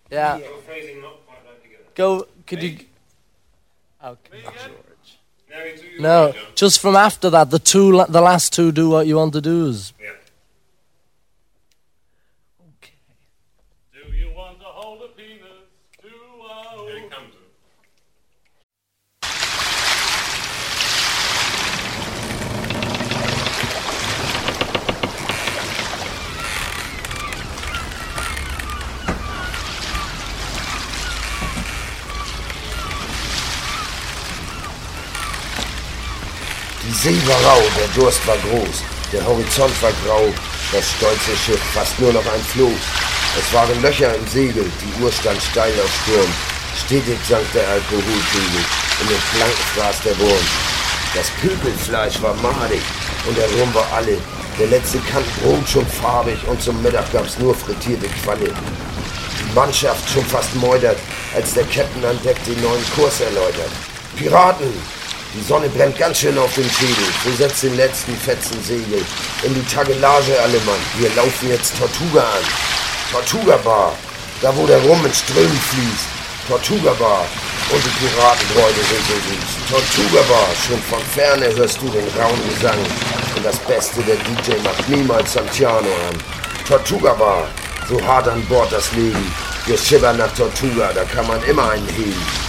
Yeah. Your phrasing not quite right together. Go. Could you? Okay, again? George. Now you do your No, right, John. just from after that, the last two do what you want to do. Is Yeah. okay. Do you want to hold a penis? Here it comes. Die See war rau, der Durst war groß, der Horizont war grau, das stolze Schiff fast nur noch ein Floß. Es waren Löcher im Segel, die Uhr stand steil auf Sturm. Stetig sank der Alkoholpegel, in den Flanken fraß der Wurm. Das Pökelfleisch war madig und der Rum war alle. Der letzte Kantenbrot schon farbig und zum Mittag gab's nur frittierte Qualle. Die Mannschaft schon fast meutert, als der Captain an Deck den neuen Kurs erläutert. Piraten! Die Sonne brennt ganz schön auf den Schädel. So setzt den letzten fetzen Segel. In die Tagelage alle Mann. Wir laufen jetzt Tortuga an. Tortuga Bar. Da wo der Rum in Strömen fließt. Tortuga Bar. Und die Piratenbräute sind so süß. Tortuga Bar. Schon von Ferne hörst du den rauen Gesang. Und das Beste, der DJ macht niemals Santiano an. Tortuga Bar. So hart an Bord das Leben. Wir schippern nach Tortuga. Da kann man immer einen heben.